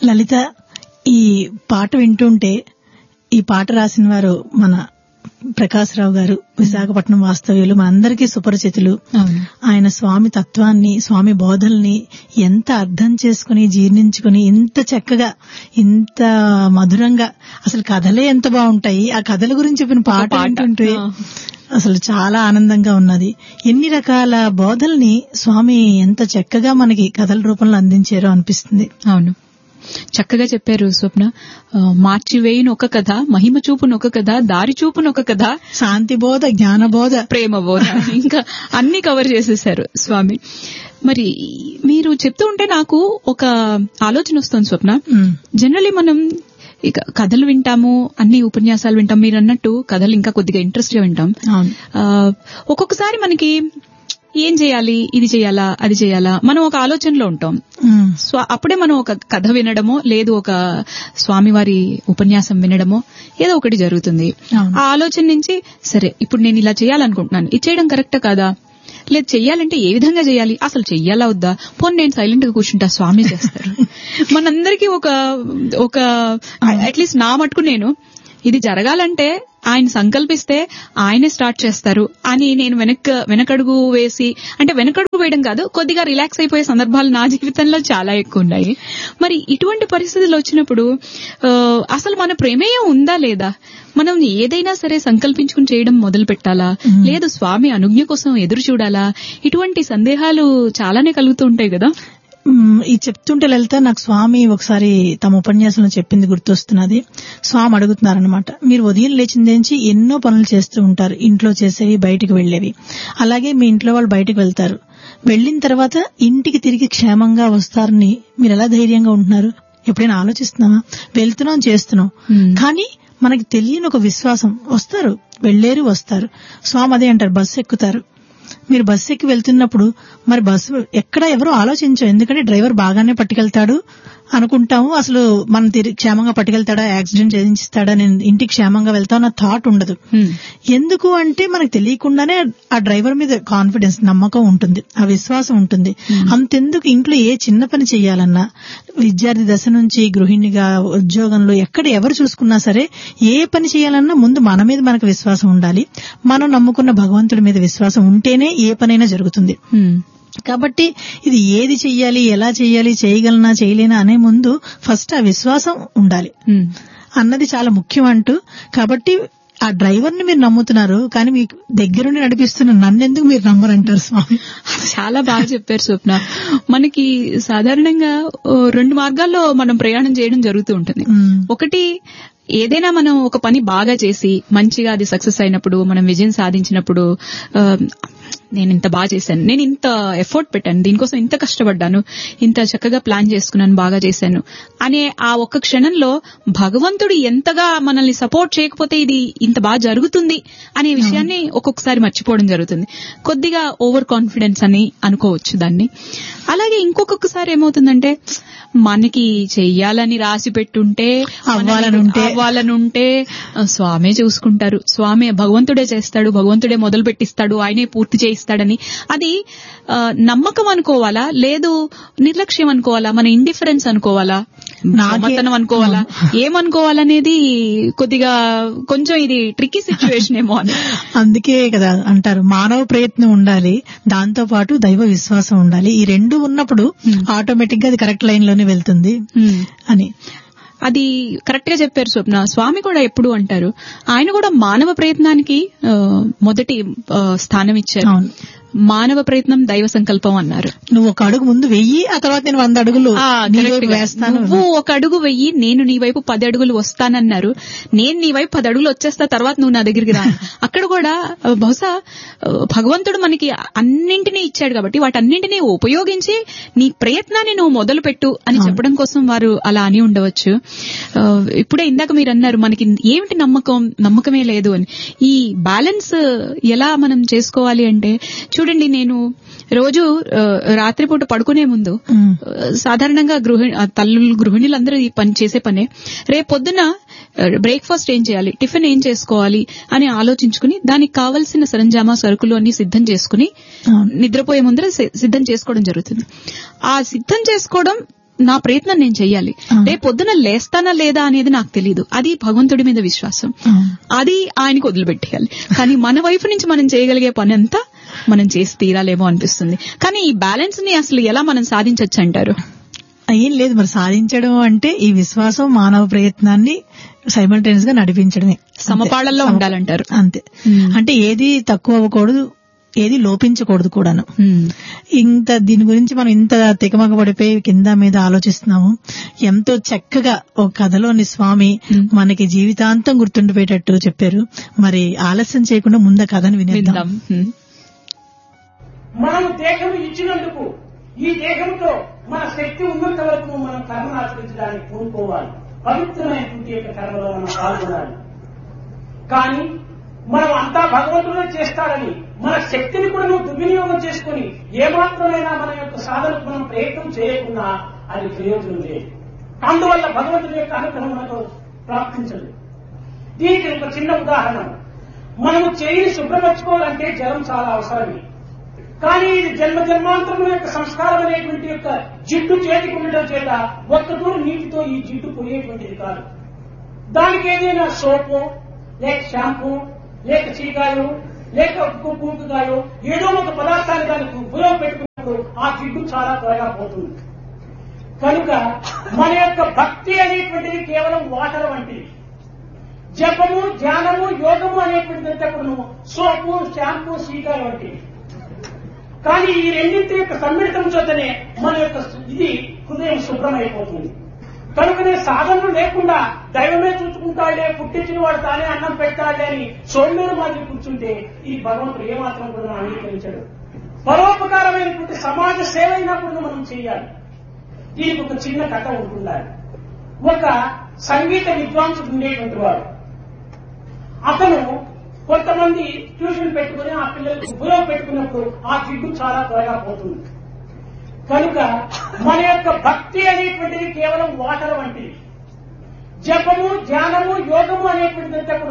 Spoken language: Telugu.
లలిత, ఈ పాట వింటుంటే, ఈ పాట రాసిన వారు మన ప్రకాశరావు గారు, విశాఖపట్నం వాస్తవ్యులు, మనందరికీ సుపరిచితులు. ఆయన స్వామి తత్వాన్ని, స్వామి బోధల్ని ఎంత అర్థం చేసుకుని జీర్ణించుకుని ఇంత చక్కగా, ఇంత మధురంగా, అసలు కథలే ఎంత బాగుంటాయి. ఆ కథల గురించి చెప్పిన పాట వింటుంటే అసలు చాలా ఆనందంగా ఉన్నది. ఎన్ని రకాల బోధల్ని స్వామి ఎంత చక్కగా మనకి కథల రూపంలో అందించారో అనిపిస్తుంది. అవును, చక్కగా చెప్పారు స్వప్న. మార్చివేయును ఒక కథ, మహిమ చూపును ఒక కథ, దారి చూపును ఒక కథ, శాంతి బోధ, జ్ఞాన బోధ, ప్రేమ బోధ, ఇంకా అన్ని కవర్ చేసేశారు స్వామి. మరి మీరు చెప్తూ ఉంటే నాకు ఒక ఆలోచన వస్తుంది స్వప్న. జనరలీ మనం ఇక కథలు వింటాము, అన్ని ఉపన్యాసాలు వింటాం. మీరు అన్నట్టు కథలు ఇంకా కొద్దిగా ఇంట్రెస్ట్ గా వింటాం. ఒక్కొక్కసారి మనకి ఏం చేయాలి, ఇది చేయాలా, అది చేయాలా, మనం ఒక ఆలోచనలో ఉంటాం. అప్పుడే మనం ఒక కథ వినడమో, లేదు ఒక స్వామివారి ఉపన్యాసం వినడమో ఏదో ఒకటి జరుగుతుంది. ఆ ఆలోచన నుంచి సరే ఇప్పుడు నేను ఇలా చేయాలనుకుంటున్నాను, ఇది చేయడం కరెక్టా కాదా, లేదు చెయ్యాలంటే ఏ విధంగా చేయాలి, అసలు చెయ్యాలా వద్దా, పోనీ నేను సైలెంట్ గా కూర్చుంటా, స్వామి చేస్తారు. మనందరికీ ఒక అట్లీస్ట్ నా మటుకు నేను ఇది జరగాలంటే ఆయన సంకల్పిస్తే ఆయనే స్టార్ట్ చేస్తారు అని నేను వెనకడుగు వేసి, అంటే వెనకడుగు వేయడం కాదు, కొద్దిగా రిలాక్స్ అయిపోయే సందర్భాలు నా జీవితంలో చాలా ఎక్కువ ఉన్నాయి. మరి ఇటువంటి పరిస్థితులు వచ్చినప్పుడు అసలు మన ప్రమేయం ఉందా లేదా, మనం ఏదైనా సరే సంకల్పించుకుని చేయడం మొదలు పెట్టాలా, లేదు స్వామి అనుజ్ఞ కోసం ఎదురు చూడాలా, ఇటువంటి సందేహాలు చాలానే కలుగుతూ ఉంటాయి కదా. ఈ చెప్తుంటే లలిత, నాకు స్వామి ఒకసారి తమ ఉపన్యాసంలో చెప్పింది గుర్తొస్తున్నది. స్వామి అడుగుతున్నారనమాట, మీరు ఉదయం లేచిందేంచి ఎన్నో పనులు చేస్తూ ఉంటారు, ఇంట్లో చేసేవి, బయటికి వెళ్లేవి. అలాగే మీ ఇంట్లో వాళ్ళు బయటకు వెళ్తారు, వెళ్లిన తర్వాత ఇంటికి తిరిగి క్షేమంగా వస్తారని మీరు ఎలా ధైర్యంగా ఉంటున్నారు? ఎప్పుడైనా ఆలోచిస్తున్నావా? వెళ్తున్నాం, చేస్తున్నాం, కానీ మనకి తెలియని ఒక విశ్వాసం, వస్తారు, వెళ్లేరు, వస్తారు. స్వామి అదే అంటారు, బస్సు ఎక్కుతారు. మీరు బస్సు ఎక్కి వెళ్తున్నప్పుడు మరి బస్సు ఎక్కడ ఎవరు ఆలోచించాం, ఎందుకంటే డ్రైవర్ బాగానే పట్టుకెళ్తాడు అనుకుంటాము. అసలు మనం క్షేమంగా పట్టుకెళ్తాడా, యాక్సిడెంట్ చేయించిస్తాడా, నేను ఇంటికి క్షేమంగా వెళ్తాను అన్న థాట్ ఉండదు. ఎందుకు అంటే మనకు తెలియకుండానే ఆ డ్రైవర్ మీద కాన్ఫిడెన్స్, నమ్మకం ఉంటుంది, ఆ విశ్వాసం ఉంటుంది. అంతెందుకు ఇంట్లో ఏ చిన్న పని చేయాలన్నా, విద్యార్థి దశ నుంచి గృహిణిగా, ఉద్యోగంలో ఎక్కడ ఎవరు చూసుకున్నా సరే, ఏ పని చేయాలన్నా ముందు మన మీద మనకు విశ్వాసం ఉండాలి. మనం నమ్ముకున్న భగవంతుడి మీద విశ్వాసం ఉంటేనే ఏ పనైనా జరుగుతుంది. కాబట్టి ఇది ఏది చెయ్యాలి, ఎలా చెయ్యాలి, చేయగలనా చేయలేనా అనే ముందు ఫస్ట్ ఆ విశ్వాసం ఉండాలి అన్నది చాలా ముఖ్యం అంటూ. కాబట్టి ఆ డ్రైవర్ ని మీరు నమ్ముతున్నారు, కానీ మీకు దగ్గరుండి నడిపిస్తున్న నన్నెందుకు మీరు నమ్మరంటారు స్వామి. చాలా బాగా చెప్పారు స్వప్న. మనకి సాధారణంగా 2 మార్గాల్లో మనం ప్రయాణం చేయడం జరుగుతూ ఉంటుంది. ఒకటి, ఏదైనా మనం ఒక పని బాగా చేసి మంచిగా అది సక్సెస్ అయినప్పుడు, మనం విజయం సాధించినప్పుడు, నేను ఇంత బాగా చేశాను, నేను ఇంత ఎఫర్ట్ పెట్టాను, దీనికోసం ఇంత కష్టపడ్డాను, ఇంత చక్కగా ప్లాన్ చేసుకున్నాను, బాగా చేశాను అనే ఆ ఒక్క క్షణంలో భగవంతుడు ఎంతగా మనల్ని సపోర్ట్ చేయకపోతే ఇది ఇంత బాగా జరుగుతుంది అనే విషయాన్ని ఒక్కొక్కసారి మర్చిపోవడం జరుగుతుంది. కొద్దిగా ఓవర్ కాన్ఫిడెన్స్ అని అనుకోవచ్చు దాన్ని. అలాగే ఇంకొకసారి ఏమవుతుందంటే, మనకి చెయ్యాలని రాసి పెట్టుంటే, అవ్వాలనుంటే స్వామే చూసుకుంటారు, స్వామి భగవంతుడే చేస్తాడు, భగవంతుడే మొదలు పెట్టిస్తాడు, ఆయనే పూర్తి చేయిస్తాడని అది నమ్మకం అనుకోవాలా, లేదు నిర్లక్ష్యం అనుకోవాలా, మన ఇండిఫరెన్స్ అనుకోవాలా, నామతనం అనుకోవాలా, ఏమనుకోవాలనేది కొద్దిగా కొంచెం ఇది ట్రిక్కీ సిచ్యువేషన్ ఏమో అని. అందుకే కదా అంటారు, మానవ ప్రయత్నం ఉండాలి, దాంతో పాటు దైవ విశ్వాసం ఉండాలి. ఈ 2 ఉన్నప్పుడు ఆటోమేటిక్ గా అది కరెక్ట్ లైన్ లోనే వెళ్తుంది అని. అది కరెక్ట్ గా చెప్పారు స్వప్న. స్వామి కూడా ఎప్పుడు అంటారు, ఆయన కూడా మానవ ప్రయత్నానికి మొదటి స్థానం ఇచ్చారు. మానవ ప్రయత్నం దైవ సంకల్పం అన్నారు. నువ్వు ఒక అడుగు ముందు వెయ్యి, ఆ తర్వాత నేను 100 అడుగులు వేస్తాను. నువ్వు ఒక అడుగు వెయ్యి, నేను నీ వైపు 10 అడుగులు వస్తానన్నారు. నేను నీ వైపు 10 అడుగులు వచ్చేస్తా, తర్వాత నువ్వు నా దగ్గరికి రా. అక్కడ కూడా బహుశా భగవంతుడు మనకి అన్నింటినీ ఇచ్చాడు కాబట్టి వాటన్నింటినీ ఉపయోగించి నీ ప్రయత్నాన్ని నువ్వు మొదలు పెట్టు అని చెప్పడం కోసం వారు అలా అని ఉండవచ్చు. ఇప్పుడే ఇందాక మీరు అన్నారు, మనకి ఏమిటి నమ్మకమే లేదు అని. ఈ బ్యాలెన్స్ ఎలా మనం చేసుకోవాలి అంటే, చూడండి, నేను రోజు రాత్రిపూట పడుకునే ముందు సాధారణంగా గృహిణులందరూ ఈ పని చేసే పనే, రేపు పొద్దున బ్రేక్ఫాస్ట్ ఏం చేయాలి, టిఫిన్ ఏం చేసుకోవాలి అని ఆలోచించుకుని దానికి కావలసిన సరంజామా సరుకులు అన్ని సిద్ధం చేసుకుని నిద్రపోయే ముందర సిద్ధం చేసుకోవడం జరుగుతుంది. ఆ సిద్ధం చేసుకోవడం నా ప్రయత్నం నేను చెయ్యాలి. రేపు పొద్దున లేస్తానా లేదా అనేది నాకు తెలియదు, అది భగవంతుడి మీద విశ్వాసం, అది ఆయనకు వదిలిపెట్టేయాలి. కానీ మన వైపు నుంచి మనం చేయగలిగే పని అంతా మనం చేసి తీరాలేమో అనిపిస్తుంది. కానీ ఈ బ్యాలెన్స్ ని అసలు ఎలా మనం సాధించవచ్చు అంటారు? ఏం లేదు, మరి సాధించడం అంటే ఈ విశ్వాసం మానవ ప్రయత్నాన్ని సైమల్టేనియస్ గా నడిపించడమే, సమపాళల్లో ఉండాలంటారు. అంతే. అంటే ఏది తక్కువ అవ్వకూడదు, ఏది లోపించకూడదు కూడాను. దీని గురించి మనం ఇంత తికమక పడిపోయి కింద మీద ఆలోచిస్తున్నాము. ఎంతో చక్కగా ఒక కథలోని స్వామి మనకి జీవితాంతం గుర్తుండిపోయేటట్టు చెప్పారు. మరి ఆలస్యం చేయకుండా ముందు కథను వినేద్దాం. మనం దేహం ఇచ్చినందుకు ఈ దేహంతో మన శక్తి ఉన్నంత వరకు మనం కర్మను ఆచరించడానికి పూనుకోవాలి. పవిత్రమైనటువంటి యొక్క కర్మలో మనం పాల్గొనాలి. కానీ మనం అంతా భగవంతుడే చేస్తారని మన శక్తిని కూడా నువ్వు దుర్వినియోగం చేసుకుని ఏమాత్రమైనా మన యొక్క సాధనకు మనం ప్రయత్నం చేయకుండా అది ప్రయోజనం లేదు. అందువల్ల భగవంతుడి యొక్క అనుగ్రహం మనకు ప్రాప్తించదు. దీనికి ఒక చిన్న ఉదాహరణ, మనము చేయిని శుభ్రపరచుకోవాలంటే జలం చాలా అవసరమే. కానీ ఇది జన్మ జన్మాంతరం యొక్క సంస్కారం అనేటువంటి యొక్క జిడ్డు చేతికి ఉండడం చేత ఒక్కతూరు నీటితో ఈ జిడ్డు పోయేటువంటిది కాదు. దానికి ఏదైనా సోపు లేక షాంపూ లేక చీకాయలు లేక పూకుగాయో ఏదో ఒక పదార్థాన్ని దానికి ఉపయోగపెట్టుకున్నప్పుడు ఆ జిడ్డు చాలా త్వరగా పోతుంది. కనుక మన యొక్క భక్తి అనేటువంటిది కేవలం వాటర్ వంటిది. జపము, ధ్యానము, యోగము అనేటువంటిది సోపు, షాంపూ, చీకాయ వంటిది. కానీ ఈ రెండింటి యొక్క సమ్మిళితం చేతనే మన యొక్క ఇది హృదయం శుభ్రమైపోతుంది. కనుకనే సాధనలు లేకుండా దైవమే చూసుకుంటాడే, పుట్టించిన వాడు తానే అన్నం పెట్టాడే అని సోమేరు మాదిరి కూర్చుంటే ఈ భగవంతుడు ఏమాత్రం కూడా అంగీకరించాడు. పరోపకారమైనటువంటి సమాజ సేవ అయినప్పుడు మనం చేయాలి. దీనికి ఒక చిన్న కథ ఉంటుండాలి. ఒక సంగీత విద్వాంసుడు ఉండేటువంటి వాడు, అతను కొంతమంది ట్యూషన్ పెట్టుకుని ఆ పిల్లలకు ఉపయోగపెట్టుకున్నప్పుడు ఆ జిడ్డు చాలా త్వరగా పోతుంది. కనుక మన యొక్క భక్తి అనేటువంటిది కేవలం వాటర్ వంటిది. జపము, ధ్యానము, యోగము అనేటువంటిది